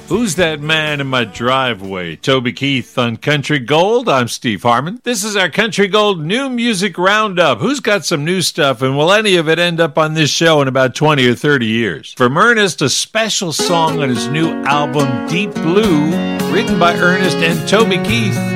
Who's that man in my driveway? Toby Keith on Country Gold. I'm Steve Harmon. This is our Country Gold New Music Roundup. Who's got some new stuff, and will any of it end up on this show in about 20 or 30 years? From Ernest, a special song on his new album, Deep Blue, written by Ernest and Toby Keith.